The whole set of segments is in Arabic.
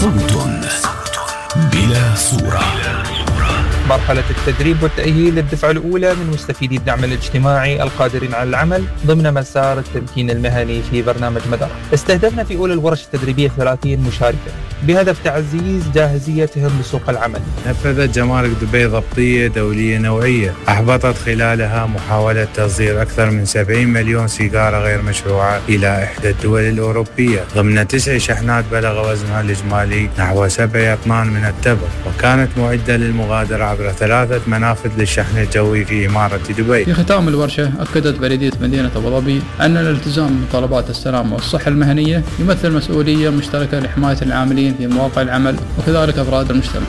صوت بلا صورة. مرحلة التدريب والتأهيل للدفعة الأولى من مستفيدي الدعم الاجتماعي القادرين على العمل ضمن مسار التمكين المهني في برنامج مدار. استهدفنا في أولى الورش التدريبية 30 مشاركة بهدف تعزيز جاهزيتهم لسوق العمل. نفذت جمارك دبي ضبطية دولية نوعية أحبطت خلالها محاولة تصدير أكثر من 70 مليون سيجارة غير مشروعة إلى إحدى الدول الأوروبية ضمن 9 شحنات بلغ وزنها الإجمالي نحو 7 أطنان من التبغ، وكانت معدة للمغادرة عبر 3 منافذ للشحن الجوي في إمارة دبي. في ختام الورشة أكدت بلدية مدينة أبو ظبي أن الالتزام بطلبات السلامة والصحة المهنية يمثل مسؤولية مشتركة لحماية العاملين في مواقع العمل وكذلك أفراد المجتمع.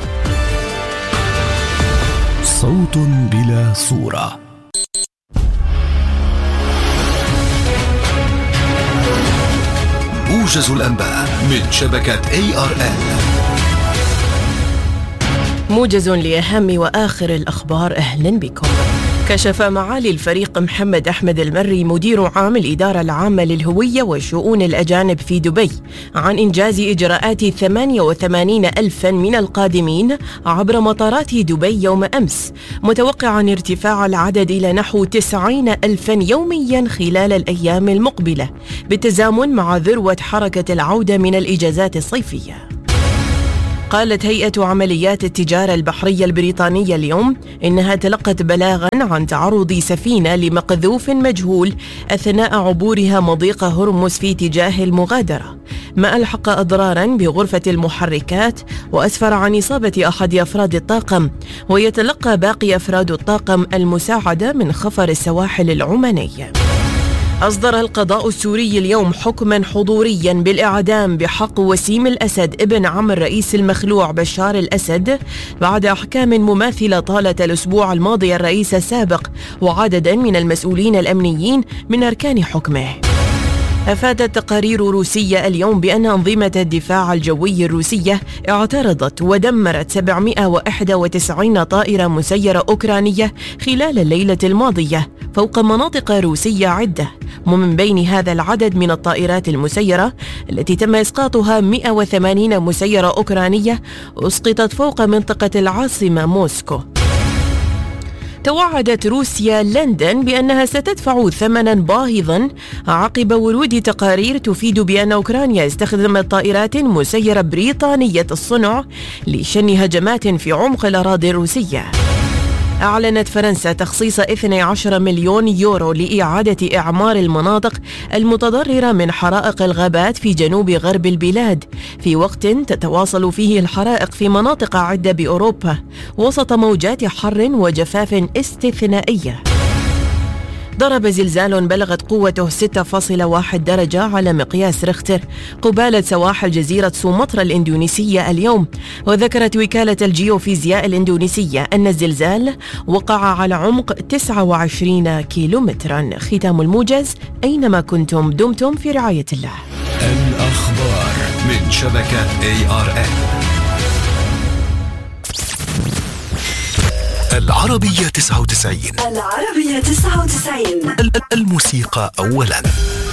صوت بلا صورة. موجز الأنباء من شبكة ARN. موجز لأهم وآخر الأخبار، أهلا بكم. كشف معالي الفريق محمد أحمد المري مدير عام الإدارة العامة للهوية وشؤون الأجانب في دبي عن إنجاز إجراءات 88,000 من القادمين عبر مطارات دبي يوم أمس، متوقعا ارتفاع العدد إلى نحو 90,000 يوميا خلال الأيام المقبلة بالتزامن مع ذروة حركة العودة من الإجازات الصيفية. قالت هيئة عمليات التجارة البحرية البريطانية اليوم إنها تلقت بلاغاً عن تعرض سفينة لمقذوف مجهول أثناء عبورها مضيق هرمز في اتجاه المغادرة، ما ألحق أضراراً بغرفة المحركات وأسفر عن إصابة أحد أفراد الطاقم، ويتلقى باقي أفراد الطاقم المساعدة من خفر السواحل العماني. أصدر القضاء السوري اليوم حكما حضوريا بالإعدام بحق وسيم الأسد ابن عم الرئيس المخلوع بشار الأسد بعد أحكام مماثلة طالت الأسبوع الماضي الرئيس السابق وعددا من المسؤولين الأمنيين من أركان حكمه. أفادت تقارير روسية اليوم بأن أنظمة الدفاع الجوي الروسية اعترضت ودمرت 791 طائرة مسيرة أوكرانية خلال الليلة الماضية فوق مناطق روسية عدة، ومن بين هذا العدد من الطائرات المسيرة التي تم إسقاطها 180 مسيرة أوكرانية أسقطت فوق منطقة العاصمة موسكو. توعدت روسيا لندن بأنها ستدفع ثمنا باهظا عقب ورود تقارير تفيد بأن أوكرانيا استخدمت طائرات مسيرة بريطانية الصنع لشن هجمات في عمق الأراضي الروسية. أعلنت فرنسا تخصيص 12 مليون يورو لإعادة إعمار المناطق المتضررة من حرائق الغابات في جنوب غرب البلاد في وقت تتواصل فيه الحرائق في مناطق عدة بأوروبا وسط موجات حر وجفاف استثنائية. ضرب زلزال بلغت قوته 6.1 درجة على مقياس ريختر قبالة سواحل جزيرة سومطرة الإندونيسية اليوم، وذكرت وكالة الجيوفيزياء الإندونيسية أن الزلزال وقع على عمق 29 كيلومترا. ختام الموجز، أينما كنتم دمتم في رعاية الله. الأخبار من شبكة ARN. العربية 99. العربية 99. الموسيقى أولاً.